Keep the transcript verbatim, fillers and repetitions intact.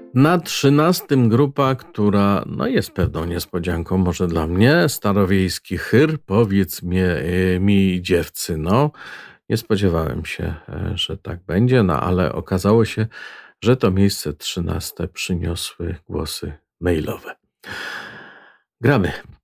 Na trzynastym grupa, która no jest pewną niespodzianką może dla mnie. Starowiejski Chyr, powiedz mnie, e, mi dziewczyno. Nie spodziewałem się, e, że tak będzie, no ale okazało się, że to miejsce trzynaste przyniosły głosy mailowe. Gramy.